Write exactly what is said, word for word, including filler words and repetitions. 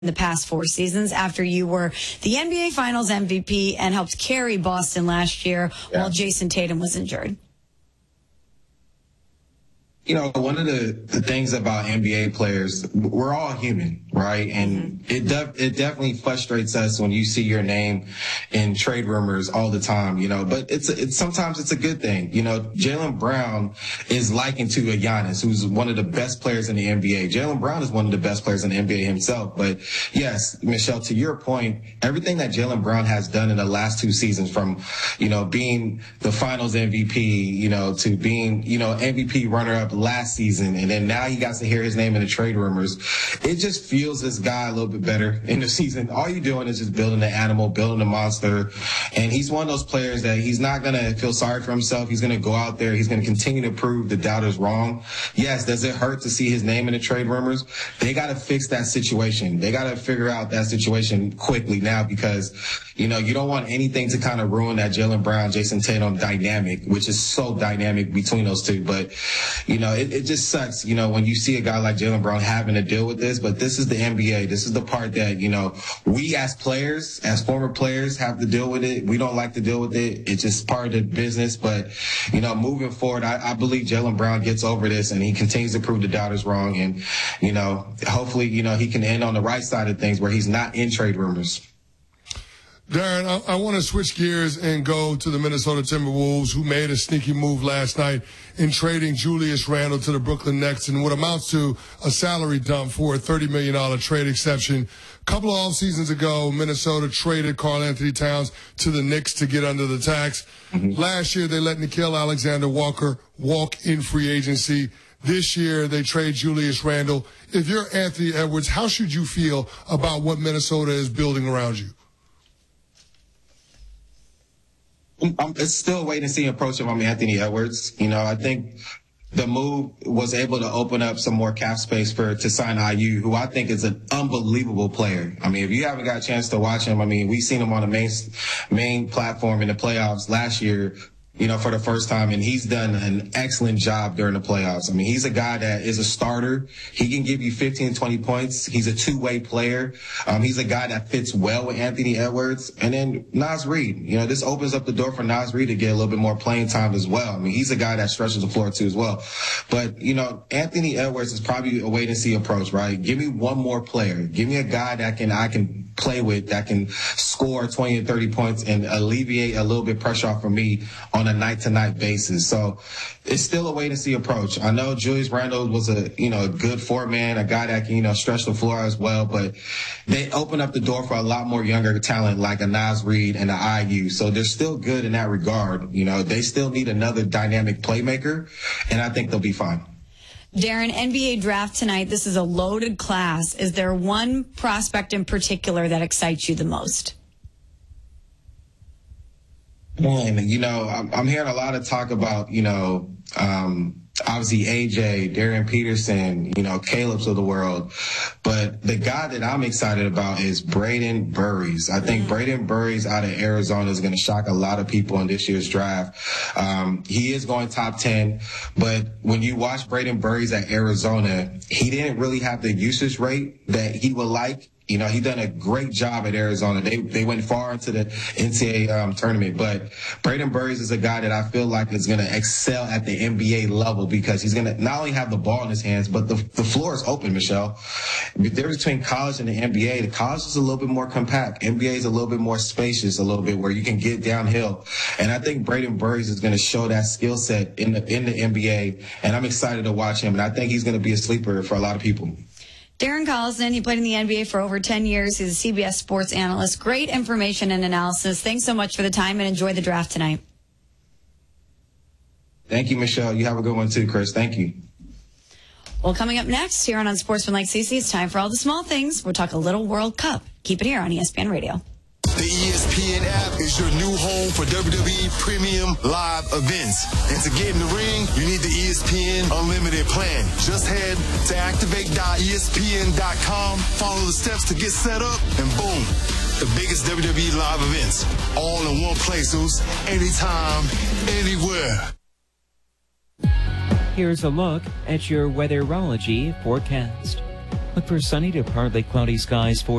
the past four seasons after you were the N B A Finals M V P and helped carry Boston last year yeah. while Jason Tatum was injured? You know, one of the, the things about N B A players, we're all human, right? And mm-hmm. it def- it definitely frustrates us when you see your name in trade rumors all the time, you know, but it's, it's sometimes it's a good thing. You know, Jaylen Brown is likened to a Giannis, who's one of the best players in the N B A. Jaylen Brown is one of the best players in the N B A himself. But yes, Michelle, to your point, everything that Jaylen Brown has done in the last two seasons, from, you know, being the finals M V P, you know, to being, you know, M V P runner up last season, and then now he got to hear his name in the trade rumors. It just fuels this guy a little bit better in the season. All you're doing is just building an animal, building a monster, and he's one of those players that he's not going to feel sorry for himself. He's going to go out there. He's going to continue to prove the doubters wrong. Yes, does it hurt to see his name in the trade rumors? They got to fix that situation. They got to figure out that situation quickly now, because, you know, you don't want anything to kind of ruin that Jaylen Brown, Jason Tatum dynamic, which is so dynamic between those two. But, you know, it, it just sucks, you know, when you see a guy like Jaylen Brown having to deal with this. But this is the N B A. This is the part that, you know, we as players, as former players, have to deal with it. We don't like to deal with it. It's just part of the business. But, you know, moving forward, I, I believe Jaylen Brown gets over this and he continues to prove the doubters wrong. And, you know, hopefully, you know, he can end on the right side of things where he's not in trade rumors. Darren, I, I want to switch gears and go to the Minnesota Timberwolves, who made a sneaky move last night in trading Julius Randle to the Brooklyn Nets in what amounts to a salary dump for a thirty million dollars trade exception. A couple of off seasons ago, Minnesota traded Karl-Anthony Towns to the Knicks to get under the tax. Mm-hmm. Last year, they let Nickeil Alexander-Walker walk in free agency. This year, they trade Julius Randle. If you're Anthony Edwards, how should you feel about what Minnesota is building around you? I'm it's still waiting to see approach from Anthony Edwards. You know, I think the move was able to open up some more cap space for to sign I U, who I think is an unbelievable player. I mean, if you haven't got a chance to watch him, I mean, we've seen him on the main main platform in the playoffs last year, you know, for the first time, and he's done an excellent job during the playoffs. I mean, he's a guy that is a starter. He can give you fifteen, twenty points. He's a two-way player. Um, he's a guy that fits well with Anthony Edwards. And then Naz Reid, you know, this opens up the door for Naz Reid to get a little bit more playing time as well. I mean, he's a guy that stretches the floor too as well. But, you know, Anthony Edwards is probably a wait-and-see approach, right? Give me one more player. Give me a guy that can I can play with, that can score twenty and thirty points and alleviate a little bit pressure off of me on a night-to-night basis. So it's still a wait-and-see approach. I know Julius Randle was a, you know, a good four-man, a guy that can, you know, stretch the floor as well, but they open up the door for a lot more younger talent like a Naz Reid and an I U. So they're still good in that regard. You know, they still need another dynamic playmaker, and I think they'll be fine. Darren, N B A draft tonight, this is a loaded class. Is there one prospect in particular that excites you the most? Man, you know, I'm, I'm hearing a lot of talk about, you know, um, obviously A J, Darian Peterson, you know, Caleb's of the world. But the guy that I'm excited about is Braden Burries. I think mm-hmm. Braden Burries out of Arizona is going to shock a lot of people in this year's draft. Um, he is going top ten, but when you watch Braden Burries at Arizona, he didn't really have the usage rate that he would like. You know, he done a great job at Arizona. They they went far into the N C double A um, tournament. But Braden Burries is a guy that I feel like is going to excel at the N B A level, because he's going to not only have the ball in his hands, but the the floor is open, Michelle. The difference between college and the N B A, the college is a little bit more compact. N B A is a little bit more spacious, a little bit where you can get downhill. And I think Braden Burries is going to show that skill set in the in the N B A, and I'm excited to watch him. And I think he's going to be a sleeper for a lot of people. Darren Collison, he played in the N B A for over ten years. He's a C B S sports analyst. Great information and analysis. Thanks so much for the time, and enjoy the draft tonight. Thank you, Michelle. You have a good one too, Chris. Thank you. Well, coming up next here on Unsportsmanlike C C, it's time for all the small things. We'll talk a little World Cup. Keep it here on E S P N Radio. The E S P N app is your new home for W W E Premium Live events. And to get in the ring, you need the E S P N Unlimited plan. Just head to activate dot E S P N dot com, follow the steps to get set up, and boom, the biggest W W E live events, all in one place, anytime, anywhere. Here's a look at your weatherology forecast. Look for sunny to partly cloudy skies for